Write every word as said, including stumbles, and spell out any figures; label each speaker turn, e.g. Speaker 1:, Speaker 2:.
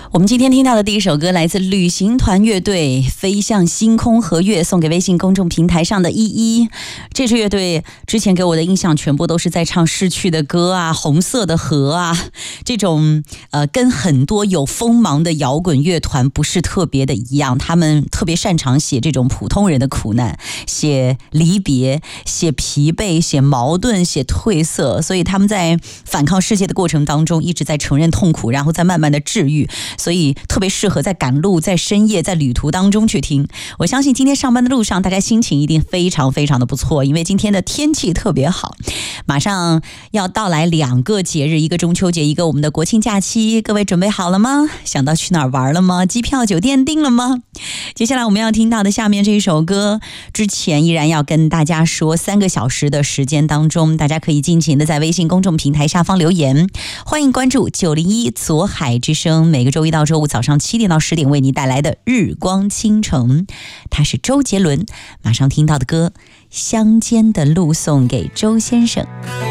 Speaker 1: 我们今天听到的第一首歌来自旅行团乐队《飞向星空和月》，送给微信公众平台上的依依。这支乐队之前给我的印象全部都是在唱逝去的歌啊，红色的河啊，这种呃跟很多有锋芒的摇滚乐团不是特别的一样，他们特别擅长写这种普通人的苦难，写离别，写疲惫，写矛盾，写褪色，所以他们在反抗世界的过程当中一直在承认痛苦，然后再慢慢的治愈，所以特别适合在赶路，在深夜，在旅途当中去听。我相信今天上班的路上大家心情一定非常非常的不错，因为今天的天气特别好。马上要到来两个节日，一个中秋节，一个我们的国庆假期，各位准备好了吗？想到去哪儿玩了吗？机票酒店订了吗？接下来我们要听到的下面这一首歌，之前依然要跟大家说，三个小时的时间当中，大家可以尽情的在微信公众平台下方留言，欢迎关注九零一左海之声，每个周一到周五早上七点到十点为你带来的日光倾城，他是周杰伦。马上听到的歌《乡间的路》送给周先生。